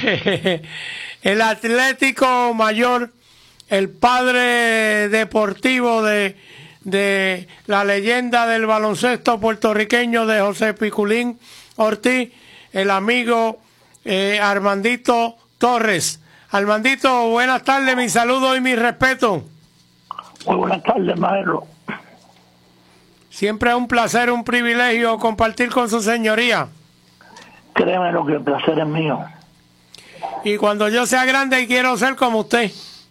el Atlético Mayor, el padre deportivo de la leyenda del baloncesto puertorriqueño de José Piculín Ortiz, el amigo Armandito Torres. Armandito, buenas tardes, mi saludo y mi respeto. Muy buenas tardes, maestro. Siempre es un placer, un privilegio compartir con su señoría. Créeme lo que el placer es mío. Y cuando yo sea grande quiero ser como usted.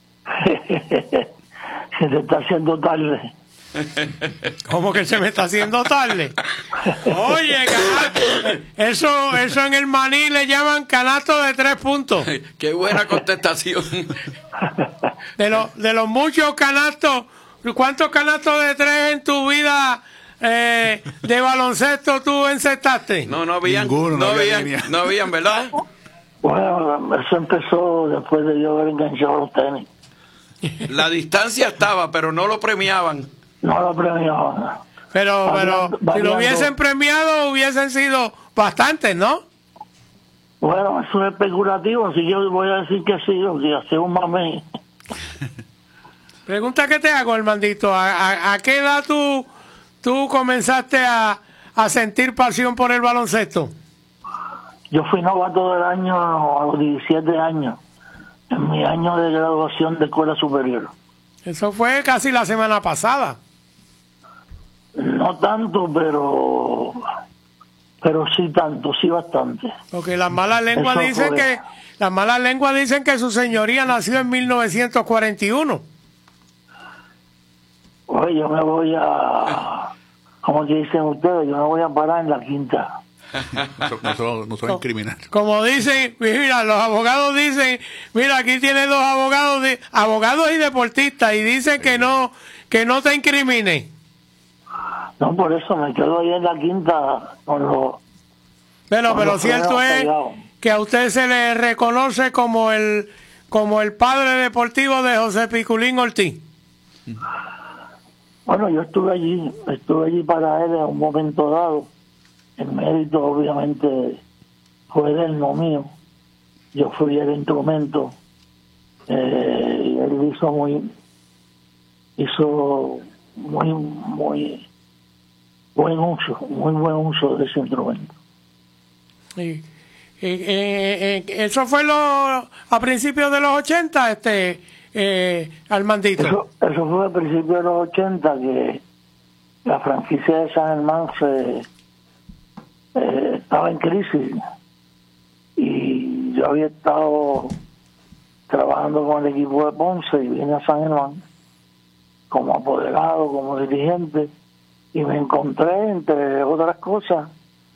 Se te está haciendo tarde. ¿Cómo que se me está haciendo tarde? Oye, eso en el maní le llaman canasto de 3 puntos. Qué buena contestación. De los muchos canastos, ¿cuántos canastos de 3 en tu vida de baloncesto tú encestaste? No habían. Ninguno, No habían, ¿verdad? Bueno, eso empezó después de yo haber enganchado los tenis. La distancia estaba, pero no lo premiaban. No lo premiaban. Pero si lo hubiesen Variando. premiado hubiesen sido bastantes, ¿no? Bueno, eso es especulativo, así que yo voy a decir que sí, o que hace un mame. Pregunta que te hago, Armandito, ¿a qué edad tú comenzaste a sentir pasión por el baloncesto? Yo fui novato del año a los 17 años, en mi año de graduación de escuela superior. Eso fue casi la semana pasada. No tanto, pero sí tanto, sí bastante. Porque las malas lenguas dicen que su señoría nació en 1941. Oye, yo me voy como que dicen ustedes, yo me voy a parar en la quinta. No se va a incriminar. Como dicen, mira, los abogados dicen, mira, aquí tiene 2 abogados y deportistas, y dicen que no te incriminen. No, por eso me quedo ahí en la quinta con los... Pero cierto es que a usted se le reconoce como el padre deportivo de José Piculín Ortiz. Bueno, yo estuve allí para él en un momento dado. El mérito obviamente fue de él, no mío. Yo fui el instrumento. Él hizo muy buen uso de ese instrumento. Sí. Eso fue a principios de los 80, Armandito. Eso fue a principios de los 80 que la franquicia de San Germán estaba en crisis, y yo había estado trabajando con el equipo de Ponce y vine a San Germán como apoderado, como dirigente, y me encontré, entre otras cosas,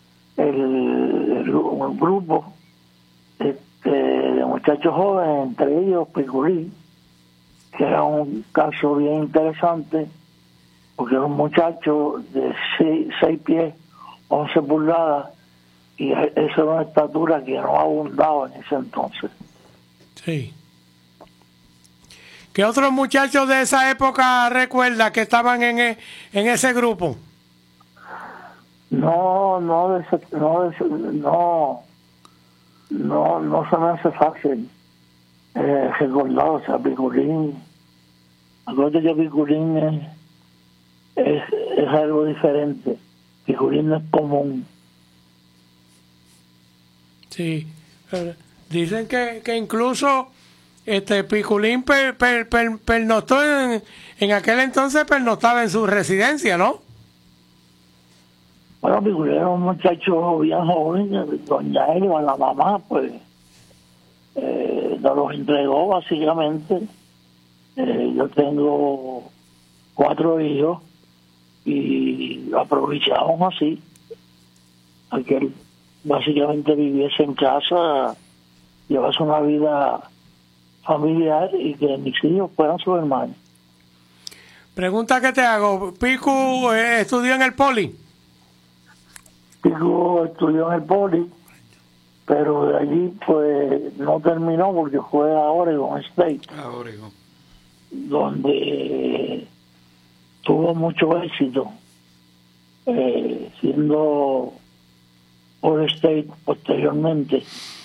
un grupo de muchachos jóvenes, entre ellos Piculín, que era un caso bien interesante, porque era un muchacho de 6 pies, 11 pulgadas, y esa era una estatura que no abundaba en ese entonces. Sí. ¿Qué otros muchachos de esa época recuerda que estaban en ese grupo? No se me hace fácil recordar, o sea, Piculín. Acuérdate que Piculín es algo diferente. Piculín no es común. Sí. Dicen que incluso Piculín pernoctó en aquel entonces, pernoctaba en su residencia, ¿no? Bueno, Piculín era un muchacho bien joven. Doña Elba, la mamá, pues nos los entregó básicamente. Yo tengo 4 hijos y aprovechamos así a que él básicamente viviese en casa, llevase una vida familiar y que mis hijos fueran sus hermanos. Pregunta que te hago, ¿Picu estudió en el Poli? Pico estudió en el Poli, pero de allí pues no terminó porque fue a Oregon State, donde tuvo mucho éxito, siendo All State posteriormente.